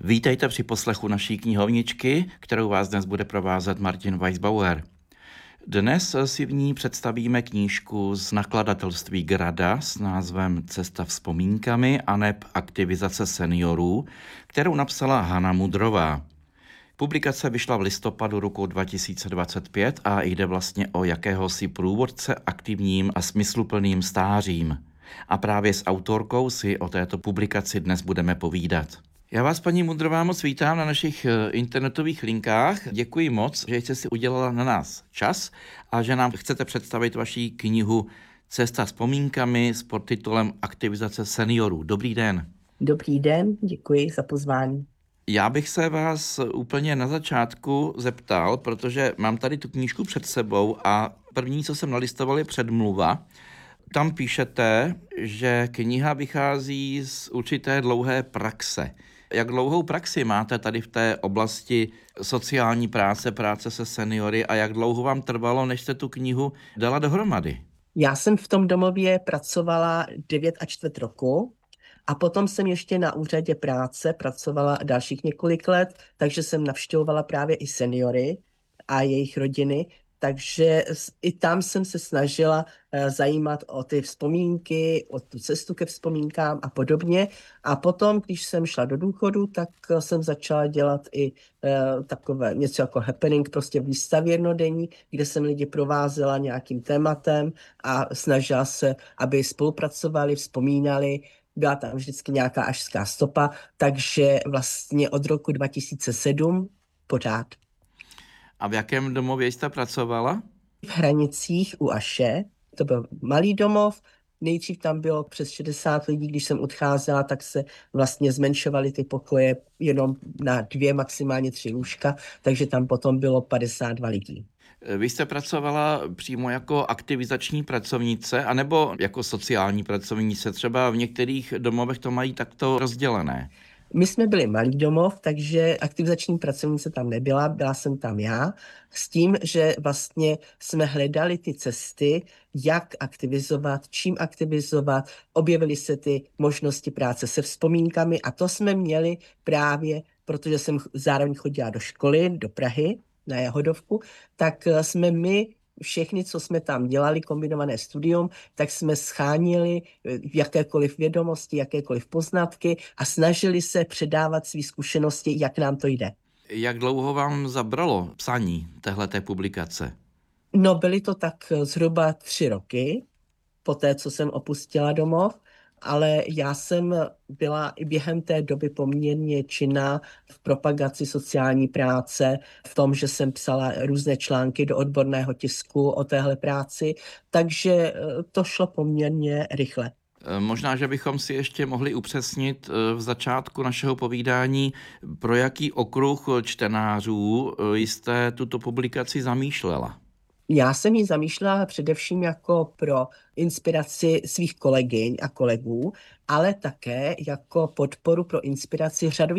Vítejte při poslechu naší knihovničky, kterou vás dnes bude provázet Martin Weisbauer. Dnes si v ní představíme knížku z nakladatelství Grada s názvem Cesta vzpomínkami aneb aktivizace seniorů, kterou napsala Hana Mudrová. Publikace vyšla v listopadu roku 2025 a jde vlastně o jakéhosi průvodce aktivním a smysluplným stářím. A právě s autorkou si o této publikaci dnes budeme povídat. Já vás, paní Mudrová, moc vítám na našich internetových linkách. Děkuji moc, že jste si udělala na nás čas a že nám chcete představit vaši knihu Cesta vzpomínkami s podtitulem Aktivizace seniorů. Dobrý den. Dobrý den, děkuji za pozvání. Já bych se vás úplně na začátku zeptal, protože mám tady tu knížku před sebou a první, co jsem nalistoval, je předmluva. Tam píšete, že kniha vychází z určité dlouhé praxe. Jak dlouhou praxi máte tady v té oblasti sociální práce se seniory a jak dlouho vám trvalo, než jste tu knihu dala dohromady? Já jsem v tom domově pracovala 9,25 roku a potom jsem ještě na úřadě práce pracovala dalších několik let, takže jsem navštěvovala právě i seniory a jejich rodiny. Takže i tam jsem se snažila zajímat o ty vzpomínky, o tu cestu ke vzpomínkám a podobně. A potom, když jsem šla do důchodu, tak jsem začala dělat i takové něco jako happening, prostě výstavy jednodenní, kde jsem lidi provázela nějakým tématem a snažila se, aby spolupracovali, vzpomínali. Byla tam vždycky nějaká ašská stopa, takže vlastně od roku 2007 pořád. A v jakém domově jste pracovala? V Hranicích u Aše. To byl malý domov, nejdřív tam bylo přes 60 lidí, když jsem odcházela, tak se vlastně zmenšovaly ty pokoje jenom na 2, maximálně 3 lůžka, takže tam potom bylo 52 lidí. Vy jste pracovala přímo jako aktivizační pracovnice anebo jako sociální pracovnice? Třeba v některých domovech to mají takto rozdělené. My jsme byli malý domov, takže aktivizační pracovnice tam nebyla, byla jsem tam já, s tím, že vlastně jsme hledali ty cesty, jak aktivizovat, čím aktivizovat, objevily se ty možnosti práce se vzpomínkami a to jsme měli právě, protože jsem zároveň chodila do školy, do Prahy, na Jahodovku, tak jsme my všechny, co jsme tam dělali, kombinované studium, tak jsme schánili jakékoliv vědomosti, jakékoliv poznatky a snažili se předávat své zkušenosti, jak nám to jde. Jak dlouho vám zabralo psaní téhleté publikace? No, byly to tak zhruba 3 roky, poté, co jsem opustila domov, ale já jsem byla i během té doby poměrně činná v propagaci sociální práce, v tom, že jsem psala různé články do odborného tisku o téhle práci, takže to šlo poměrně rychle. Možná, že bychom si ještě mohli upřesnit v začátku našeho povídání, pro jaký okruh čtenářů jste tuto publikaci zamýšlela. Já jsem ji zamýšlela především jako pro inspiraci svých kolegyň a kolegů, ale také jako podporu pro inspiraci řadových